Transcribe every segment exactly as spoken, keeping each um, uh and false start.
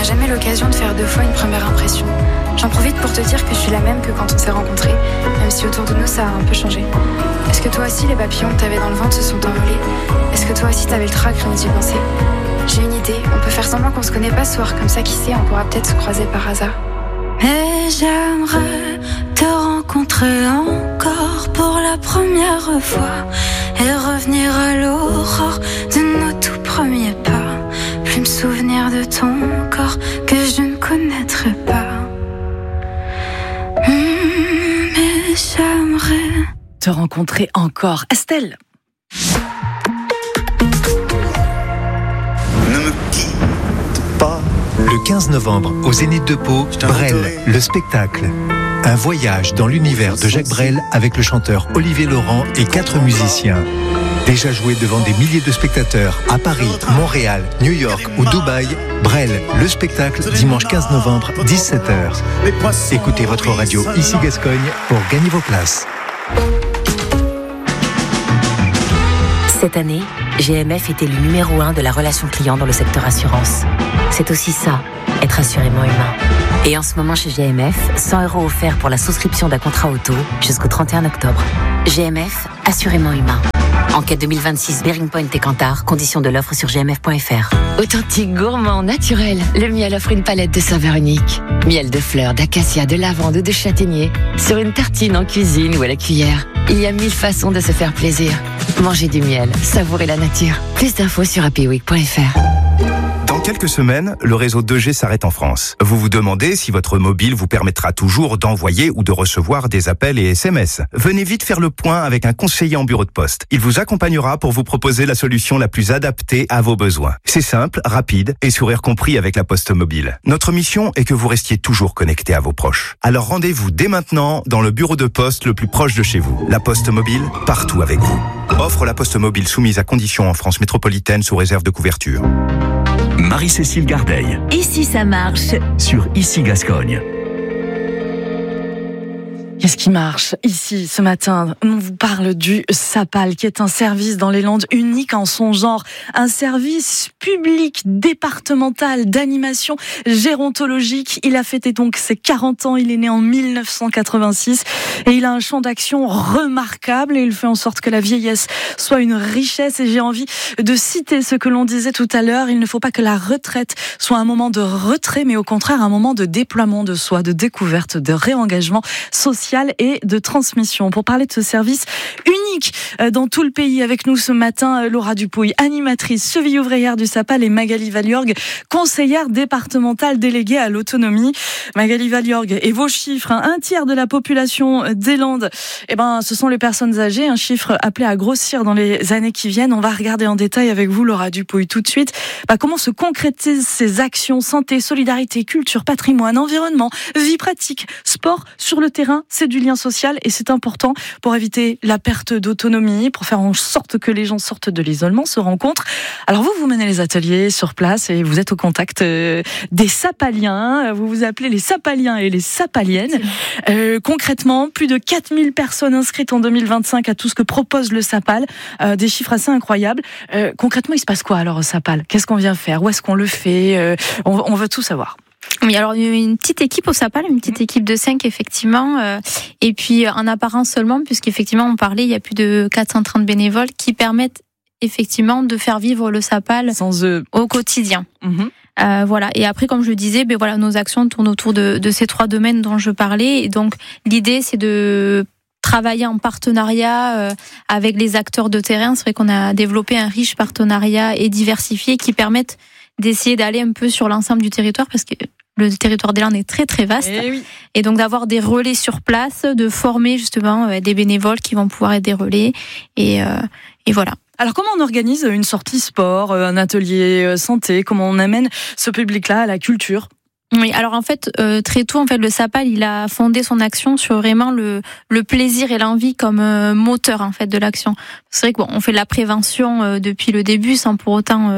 jamais l'occasion de faire deux fois une première impression. J'en profite pour te dire que je suis la même que quand on s'est rencontrés, même si autour de nous ça a un peu changé. Est-ce que toi aussi les papillons que t'avais dans le ventre se sont envolés? Est-ce que toi aussi t'avais le trac rien d'y penser? J'ai une idée, on peut faire semblant qu'on se connaît pas ce soir, comme ça qui sait, on pourra peut-être se croiser par hasard. Et j'aimerais te rencontrer encore pour la première fois et revenir à l'aurore de nos tout premiers pas. Plus me souvenir de ton corps que je ne connaîtrai pas. Mmh, mais j'aimerais te rencontrer encore. Estelle. Ne me quitte pas. Le quinze novembre, au Zénith de Pau, Brel, le spectacle. Un voyage dans l'univers de Jacques Brel avec le chanteur Olivier Laurent et quatre musiciens. Déjà joué devant des milliers de spectateurs à Paris, Montréal, New York ou Dubaï, Brel, le spectacle, dimanche quinze novembre, dix-sept heures. Écoutez votre radio ici Gascogne pour gagner vos places. Cette année, G M F est élu numéro un de la relation client dans le secteur assurance. C'est aussi ça, être assurément humain. Et en ce moment chez G M F, cent euros offerts pour la souscription d'un contrat auto jusqu'au trente et un octobre. G M F, assurément humain. Enquête deux mille vingt-six, Bearing Point et Kantar, conditions de l'offre sur g m f point f r. Authentique, gourmand, naturel, le miel offre une palette de saveurs uniques. Miel de fleurs, d'acacia, de lavande ou de châtaignier, sur une tartine en cuisine ou à la cuillère. Il y a mille façons de se faire plaisir. Mangez du miel, savourez la nature. Plus d'infos sur happy week point f r. Dans quelques semaines, le réseau deux G s'arrête en France. Vous vous demandez si votre mobile vous permettra toujours d'envoyer ou de recevoir des appels et S M S. Venez vite faire le point avec un conseiller en bureau de poste. Il vous accompagnera pour vous proposer la solution la plus adaptée à vos besoins. C'est simple, rapide et sourire compris avec la Poste Mobile. Notre mission est que vous restiez toujours connecté à vos proches. Alors rendez-vous dès maintenant dans le bureau de poste le plus proche de chez vous. La Poste Mobile, partout avec vous. Offre la Poste Mobile soumise à conditions en France métropolitaine sous réserve de couverture. Marie-Cécile Gardeil. Ici ça marche. Sur Ici Gascogne. Qu'est-ce qui marche ici ce matin? On vous parle du SAPAL, qui est un service dans les Landes unique en son genre, un service public départemental d'animation gérontologique. Il a fêté donc ses quarante ans, il est né en mille neuf cent quatre-vingt-six et il a un champ d'action remarquable et il fait en sorte que la vieillesse soit une richesse. Et j'ai envie de citer ce que l'on disait tout à l'heure, il ne faut pas que la retraite soit un moment de retrait, mais au contraire un moment de déploiement de soi, de découverte, de réengagement social et de transmission. Pour parler de ce service unique dans tout le pays, avec nous ce matin, Laura Dupouille, animatrice, cheville ouvrière du SAPAL, et Magali Valiorgue, conseillère départementale déléguée à l'autonomie. Magali Valiorgue, et vos chiffres, hein, un tiers de la population des Landes, eh ben, ce sont les personnes âgées, un chiffre appelé à grossir dans les années qui viennent. On va regarder en détail avec vous, Laura Dupouille, tout de suite, bah, comment se concrétisent ces actions santé, solidarité, culture, patrimoine, environnement, vie pratique, sport sur le terrain. C'est du lien social et c'est important pour éviter la perte d'autonomie, pour faire en sorte que les gens sortent de l'isolement, se rencontrent. Alors vous, vous menez les ateliers sur place et vous êtes au contact euh, des Sapaliens. Vous vous appelez les Sapaliens et les Sapaliennes. Euh, concrètement, plus de quatre mille personnes inscrites en deux mille vingt-cinq à tout ce que propose le SAPAL. Euh, des chiffres assez incroyables. Euh, concrètement, il se passe quoi alors au SAPAL? Qu'est-ce qu'on vient faire? Où est-ce qu'on le fait? euh, on, on veut tout savoir. Oui, alors il y a une petite équipe au SAPAL, une petite équipe de cinq effectivement, euh, et puis en apparence seulement, puisqu'effectivement on parlait, il y a plus de quatre cent trente bénévoles qui permettent effectivement de faire vivre le SAPAL sans eux au quotidien. Mmh. Euh, voilà. Et après, comme je le disais, ben voilà, nos actions tournent autour de, de ces trois domaines dont je parlais. Et donc l'idée, c'est de travailler en partenariat euh, avec les acteurs de terrain. C'est vrai qu'on a développé un riche partenariat et diversifié qui permettent d'essayer d'aller un peu sur l'ensemble du territoire, parce que le territoire des Landes est très très vaste. Et, oui. Et donc d'avoir des relais sur place, de former justement euh, des bénévoles qui vont pouvoir être des relais. Et, euh, et voilà. Alors comment on organise une sortie sport, un atelier santé? Comment on amène ce public-là à la culture? Oui, alors en fait, euh, très tôt, en fait, le SAPAL, il a fondé son action sur vraiment le, le plaisir et l'envie comme euh, moteur en fait de l'action. C'est vrai qu'on fait de la prévention euh, depuis le début, sans pour autant euh,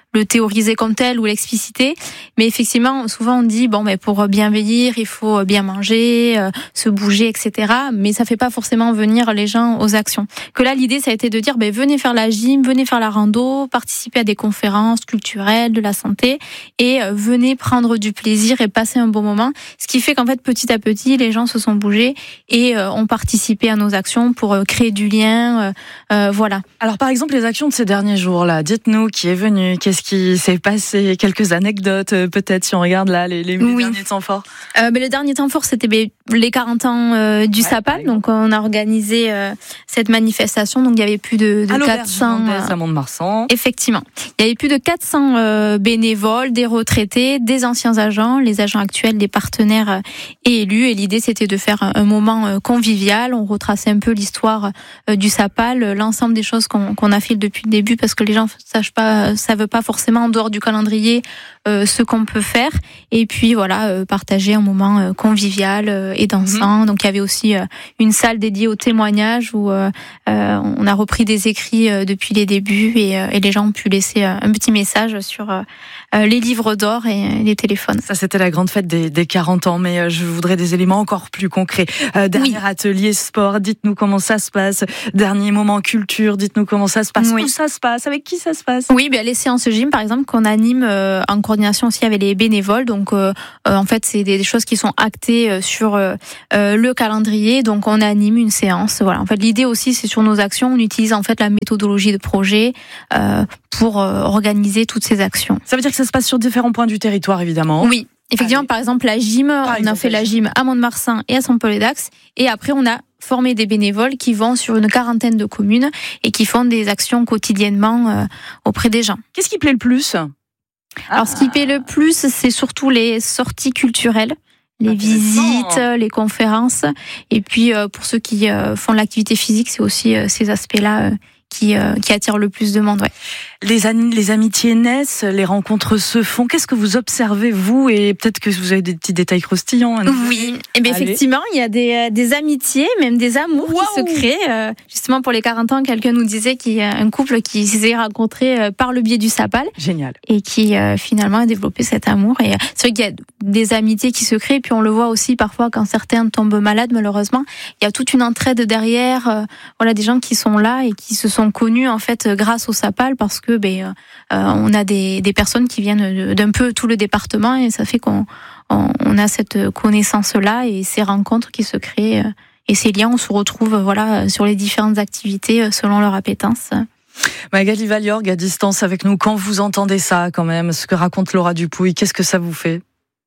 le théoriser comme tel ou l'expliciter. Mais effectivement, souvent on dit bon, mais pour bien vieillir, il faut bien manger, euh, se bouger, et cetera. Mais ça fait pas forcément venir les gens aux actions. Que là, l'idée, ça a été de dire ben venez faire la gym, venez faire la rando, participer à des conférences culturelles, de la santé, et euh, venez prendre du plaisir et passer un bon moment. Ce qui fait qu'en fait, petit à petit, les gens se sont bougés et euh, ont participé à nos actions pour euh, créer du lien. Euh, euh, voilà. Alors, par exemple, les actions de ces derniers jours-là, dites-nous qui est venu, qu'est-ce qui s'est passé, quelques anecdotes, euh, peut-être, si on regarde là, les, les, les oui. derniers temps forts. Euh, ben, le dernier temps fort, c'était ben, les quarante ans euh, du ouais, Sapal. Donc, on a organisé euh, cette manifestation. Donc, il y avait plus de, de à quatre cents. Euh, à Mont-de-Marsan. Effectivement. Il y avait plus de quatre cents euh, bénévoles, des retraités, des anciens agents, les agents actuels, des partenaires euh, et élus. Et l'idée, c'était de faire un, un moment euh, convivial. On retraçait un peu l'histoire euh, du Sapal, euh, l'ensemble des choses qu'on, qu'on a fait depuis le début, parce que les gens sachent pas, savent pas forcément en dehors du calendrier euh, ce qu'on peut faire. Et puis voilà, euh, partager un moment euh, convivial euh, et dansant. Mmh. Donc il y avait aussi euh, une salle dédiée aux témoignages où euh, euh, on a repris des écrits euh, depuis les débuts et, euh, et les gens ont pu laisser euh, un petit message sur euh, les livres d'or et les téléphones. Ça, c'était la grande fête des, des quarante ans, mais euh, je voudrais des éléments encore plus concrets. Euh, dernier oui. atelier sport, dites-nous comment ça se passe. Dernier moment culture, dites-nous comment ça se passe. Oui. Où ça se passe, avec qui ça se passe. Oui, ben, les séances gym, par exemple, qu'on anime euh, en coordination aussi avec les bénévoles. Donc, euh, euh, en fait, c'est des, des choses qui sont actées euh, sur euh, euh, le calendrier. Donc, on anime une séance. Voilà. En fait, l'idée aussi, c'est sur nos actions. On utilise en fait la méthodologie de projet euh, pour euh, organiser toutes ces actions. Ça veut dire que ça se passe sur différents points du territoire, évidemment. Oui. Effectivement, Allez. par exemple, la gym, par on exemple, a fait la gym à Mont-de-Marsan et à Saint-Paul-et-Dax. Et après, on a formé des bénévoles qui vont sur une quarantaine de communes et qui font des actions quotidiennement euh, auprès des gens. Qu'est-ce qui plaît le plus ? Alors, ce qui plaît le plus, c'est surtout les sorties culturelles, les visites, les conférences. Et puis, euh, pour ceux qui euh, font de l'activité physique, c'est aussi euh, ces aspects-là euh, qui, euh, qui attirent le plus de monde. Ouais. Les, an- les amitiés naissent, les rencontres se font. Qu'est-ce que vous observez, vous ? Et peut-être que vous avez des petits détails croustillants. Hein, oui, et bien effectivement, il y a des, des amitiés, même des amours wow. qui se créent. Euh, justement, pour les quarante ans, quelqu'un nous disait qu'il y a un couple qui s'est rencontré euh, par le biais du Sapal. Génial. Et qui euh, finalement a développé cet amour. Et euh, c'est vrai qu'il y a des amitiés qui se créent. Et puis on le voit aussi parfois quand certains tombent malades, malheureusement. Il y a toute une entraide derrière. Euh, voilà, des gens qui sont là et qui se sont connus en fait grâce au Sapal, parce que ben, euh, on a des, des personnes qui viennent d'un peu tout le département et ça fait qu'on on, on a cette connaissance-là et ces rencontres qui se créent et ces liens, on se retrouve voilà sur les différentes activités selon leur appétence. Magali Valliorgue à distance avec nous, quand vous entendez ça quand même, ce que raconte Laura Dupuy, qu'est-ce que ça vous fait ?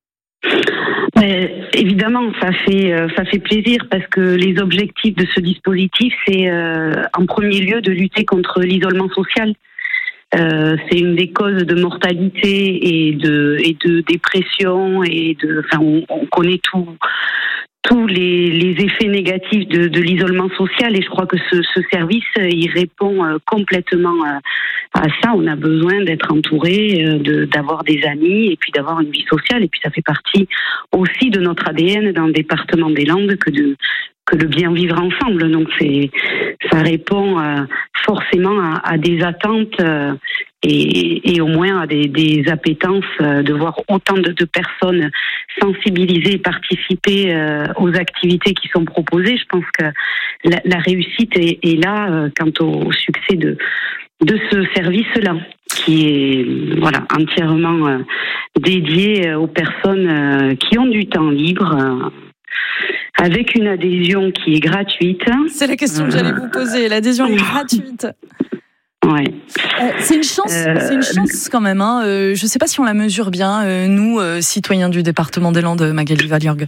Mais évidemment, ça fait ça fait plaisir parce que les objectifs de ce dispositif, c'est euh, en premier lieu de lutter contre l'isolement social. Euh, c'est une des causes de mortalité et de et de dépression et de. Enfin, on, on connaît tout. tous les, les effets négatifs de, de l'isolement social et je crois que ce, ce service il répond euh, complètement euh, à ça. On a besoin d'être entouré, euh, de, d'avoir des amis et puis d'avoir une vie sociale et puis ça fait partie aussi de notre A D N dans le département des Landes que de que de bien vivre ensemble. Donc c'est ça répond euh, forcément à, à des attentes euh, et, et au moins à des, des appétences euh, de voir autant de, de personnes sensibilisées et participer euh, aux activités qui sont proposées. Je pense que la, la réussite est, est là euh, quant au succès de de ce service-là, qui est voilà entièrement euh, dédié aux personnes euh, qui ont du temps libre. Euh, avec une adhésion qui est gratuite. C'est la question que j'allais vous poser. L'adhésion est gratuite. Ouais. Euh, c'est une chance, euh, c'est une chance quand même. Hein. Euh, je ne sais pas si on la mesure bien, euh, nous, euh, citoyens du département des Landes, Magali Valliorgue.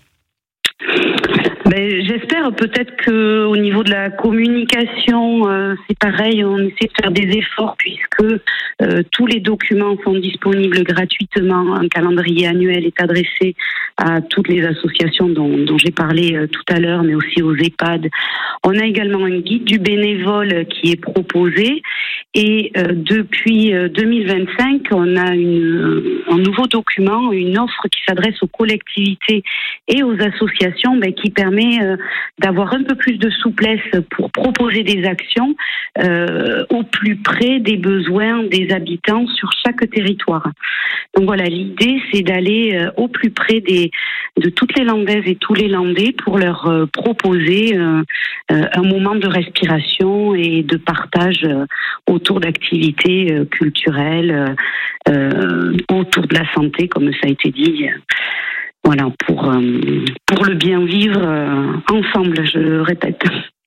Ben, j'espère peut-être que au niveau de la communication, euh, c'est pareil. On essaie de faire des efforts puisque euh, tous les documents sont disponibles gratuitement. Un calendrier annuel est adressé à toutes les associations dont, dont j'ai parlé euh, tout à l'heure, mais aussi aux EHPAD. On a également un guide du bénévole qui est proposé. Et euh, depuis euh, deux mille vingt-cinq, on a une, un nouveau document, une offre qui s'adresse aux collectivités et aux associations, ben, qui permet euh, d'avoir un peu plus de souplesse pour proposer des actions euh, au plus près des besoins des habitants sur chaque territoire. Donc voilà, l'idée c'est d'aller euh, au plus près des de toutes les Landaises et tous les Landais pour leur euh, proposer euh, euh, un moment de respiration et de partage euh, autour d'activités euh, culturelles, euh, autour de la santé, comme ça a été dit. Euh, voilà, pour euh, pour le bien vivre euh, ensemble, je le répète.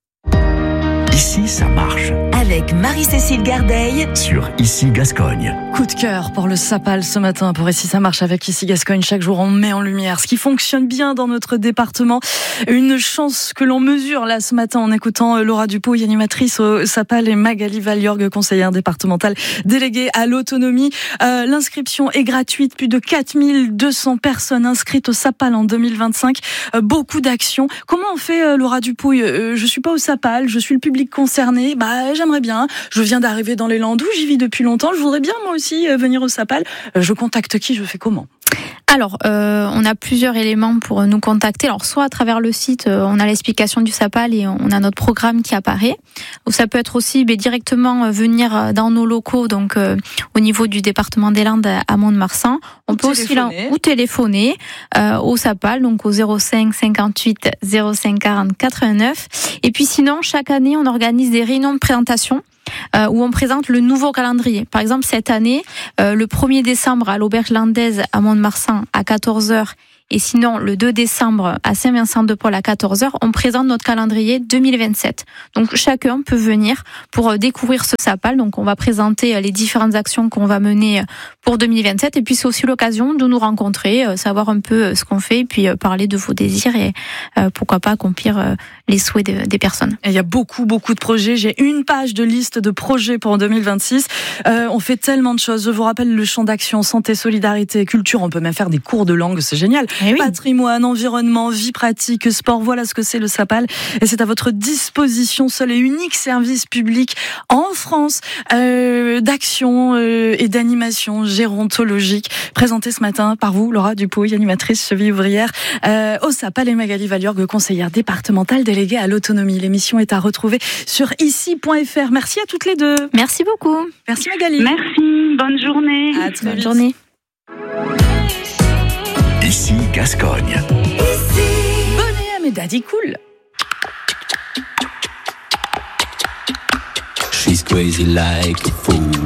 Ici, ça marche. Avec Marie-Cécile Gardeil sur Ici Gascogne. Coup de cœur pour le Sapal ce matin. Pour Ici, ça marche avec Ici Gascogne. Chaque jour, on met en lumière ce qui fonctionne bien dans notre département. Une chance que l'on mesure là ce matin en écoutant Laura Dupouille, animatrice au Sapal, et Magali Valiorgue, conseillère départementale déléguée à l'autonomie. Euh, l'inscription est gratuite. Plus de quatre mille deux cents personnes inscrites au Sapal en deux mille vingt-cinq. Euh, beaucoup d'actions. Comment on fait, euh, Laura Dupouille? euh, Je suis pas au Sapal, je suis le public concerné. Bah, j'aimerais bien. Je viens d'arriver dans les Landes, j'y vis depuis longtemps. Je voudrais bien moi aussi venir au Sapal. Je contacte qui? Je fais comment? Alors, euh, on a plusieurs éléments pour nous contacter. Alors, soit à travers le site, euh, on a l'explication du Sapal et on a notre programme qui apparaît. Ou ça peut être aussi ben, directement euh, venir dans nos locaux, donc euh, au niveau du département des Landes à Mont-de-Marsan. On ou peut téléphoner. aussi là, ou téléphoner euh, au Sapal, donc au zéro cinq cinquante-huit zéro cinq quarante quatre-vingt-neuf. Et puis sinon, chaque année, on organise des réunions de présentation. Euh, où on présente le nouveau calendrier. Par exemple, cette année, euh, le premier décembre à l'Auberge Landaise à Mont-de-Marsan à quatorze heures et sinon le deux décembre à Saint-Vincent-de-Paul à quatorze heures, on présente notre calendrier deux mille vingt-sept. Donc chacun peut venir pour découvrir ce Sapal. Donc on va présenter les différentes actions qu'on va mener pour deux mille vingt-sept et puis c'est aussi l'occasion de nous rencontrer, savoir un peu ce qu'on fait et puis parler de vos désirs et pourquoi pas accomplir les souhaits de, des personnes. Et il y a beaucoup beaucoup de projets. J'ai une page de liste de projets pour deux mille vingt-six. Euh, on fait tellement de choses. Je vous rappelle le champ d'action santé, solidarité, culture. On peut même faire des cours de langue, c'est génial. Eh oui. Patrimoine, environnement, vie pratique, sport, voilà ce que c'est le Sapal. Et c'est à votre disposition, seul et unique service public en France euh, d'action euh, et d'animation gérontologique, présenté ce matin par vous, Laura Dupouille, animatrice cheville ouvrière euh, au Sapal, et Magali Valiorgue, conseillère départementale déléguée à l'autonomie. L'émission est à retrouver sur ici point f r. Merci à toutes les deux. Merci beaucoup. Merci Magali. Merci, bonne journée. À très bonne vite. journée. Ici Gascogne. Ici. Bonnet à mes daddy cool. She's crazy like a fool.